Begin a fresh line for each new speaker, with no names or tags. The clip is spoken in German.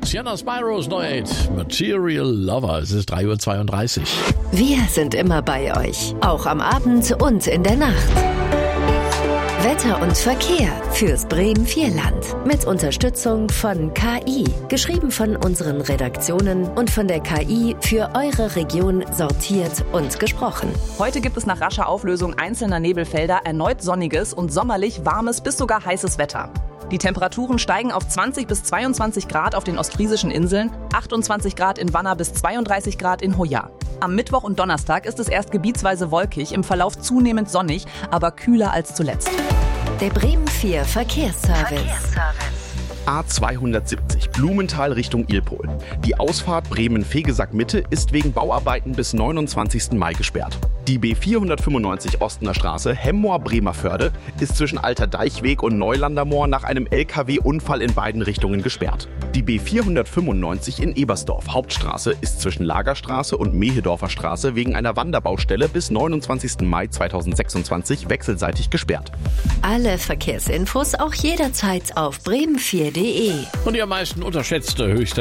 Sienna Spyros Neuheit, Material Lover. Es ist 3:32 Uhr.
Wir sind immer bei euch, auch am Abend und in der Nacht. Wetter und Verkehr fürs Bremen-Vierland. Mit Unterstützung von KI. Geschrieben von unseren Redaktionen und von der KI für eure Region sortiert und gesprochen.
Heute gibt es nach rascher Auflösung einzelner Nebelfelder erneut sonniges und sommerlich warmes bis sogar heißes Wetter. Die Temperaturen steigen auf 20 bis 22 Grad auf den ostfriesischen Inseln, 28 Grad in Wanner bis 32 Grad in Hoya. Am Mittwoch und Donnerstag ist es erst gebietsweise wolkig, im Verlauf zunehmend sonnig, aber kühler als zuletzt.
Der Bremen 4 Verkehrsservice.
A270 Blumenthal Richtung Ilpol. Die Ausfahrt Bremen-Fegesack-Mitte ist wegen Bauarbeiten bis 29. Mai gesperrt. Die B495 Ostener Straße Hemmoor-Bremerförde ist zwischen Alter Deichweg und Neulandermoor nach einem LKW-Unfall in beiden Richtungen gesperrt. Die B495 in Ebersdorf Hauptstraße ist zwischen Lagerstraße und Mehedorfer Straße wegen einer Wanderbaustelle bis 29. Mai 2026 wechselseitig gesperrt.
Alle Verkehrsinfos auch jederzeit auf bremen4.de.
Und die am meisten unterschätzte höchste